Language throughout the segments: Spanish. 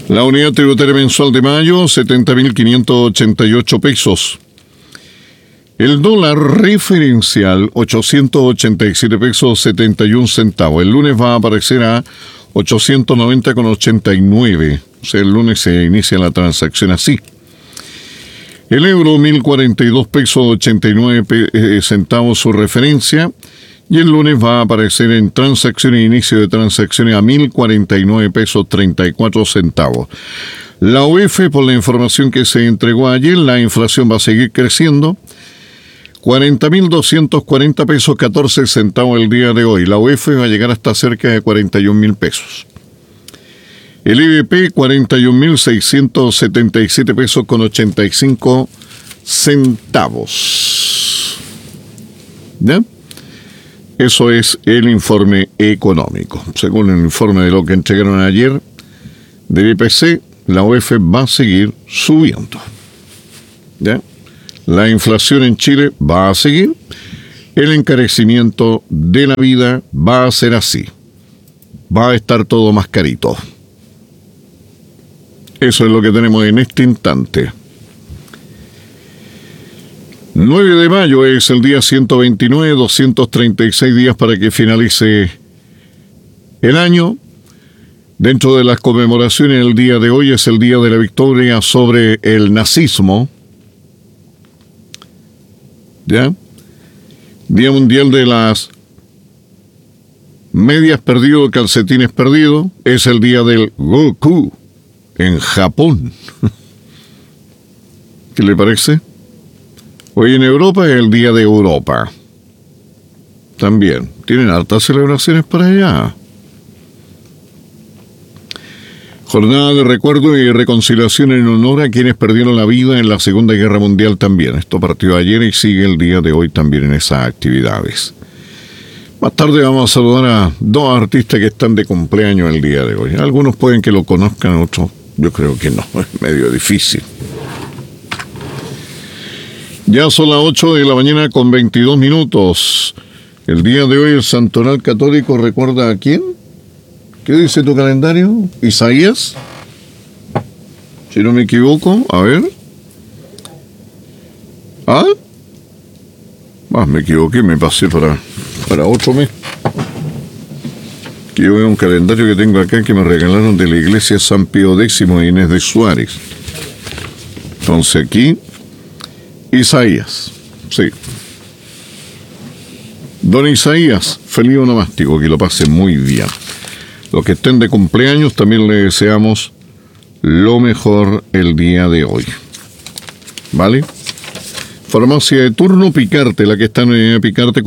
La unidad tributaria mensual de mayo, 70.588 pesos. El dólar referencial, 887 pesos 71 centavos. El lunes va a aparecer a 890,89. O sea, el lunes se inicia la transacción así. El euro, 1.042 pesos 89 centavos su referencia. Y el lunes va a aparecer en transacciones, inicio de transacciones a 1.049 pesos 34 centavos. La UEF, por la información que se entregó ayer, la inflación va a seguir creciendo. 40.240 pesos 14 centavos el día de hoy. La UEF va a llegar hasta cerca de 41.000 pesos. El IBP, 41.677 pesos con 85 centavos. ¿Ya? Eso es el informe económico. Según el informe de lo que entregaron ayer del IPC, la UEF va a seguir subiendo. ¿Ya? La inflación en Chile va a seguir. El encarecimiento de la vida va a ser así. Va a estar todo más carito. Eso es lo que tenemos en este instante. 9 de mayo es el día 129, 236 días para que finalice el año. Dentro de las conmemoraciones, el día de hoy es el día de la victoria sobre el nazismo. ¿Ya? Día mundial de las medias perdido, calcetines perdido. Es el día del Goku en Japón. ¿Qué le parece? Hoy en Europa es el día de Europa. También. Tienen hartas celebraciones para allá. Jornada de recuerdo y reconciliación en honor a quienes perdieron la vida en la Segunda Guerra Mundial también. Esto partió ayer y sigue el día de hoy también en esas actividades. Más tarde vamos a saludar a dos artistas que están de cumpleaños el día de hoy. Algunos pueden que lo conozcan, otros yo creo que no. Es medio difícil. Ya son las 8 de la mañana con 22 minutos. El día de hoy el Santoral Católico recuerda a ¿quién? ¿Qué dice tu calendario? ¿Isaías? Si no me equivoco, a ver. ¿Ah? Me equivoqué, me pasé para otro mes. Que yo veo un calendario que tengo acá que me regalaron de la iglesia San Pío X de Inés de Suárez. Entonces aquí, Isaías, sí. Don Isaías, feliz onomástico, que lo pase muy bien. Los que estén de cumpleaños también le deseamos lo mejor el día de hoy. ¿Vale? Farmacia de turno Picarte, la que está en Picarte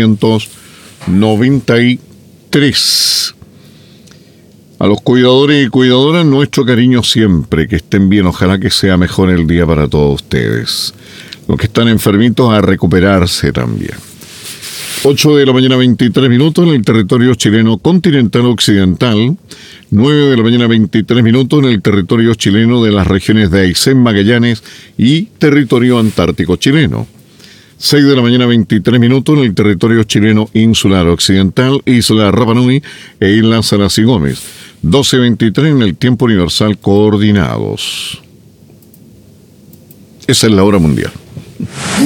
493. A los cuidadores y cuidadoras, nuestro cariño siempre, que estén bien, ojalá que sea mejor el día para todos ustedes. Los que están enfermitos, a recuperarse también. 8 de la mañana 23 minutos en el territorio chileno continental occidental. 9 de la mañana 23 minutos en el territorio chileno de las regiones de Aysén, Magallanes y territorio antártico chileno. 6 de la mañana 23 minutos en el territorio chileno insular occidental, Isla Rapa Nui e Isla Salas y Gómez. 12:23 en el tiempo universal coordinados. Esa es la hora mundial.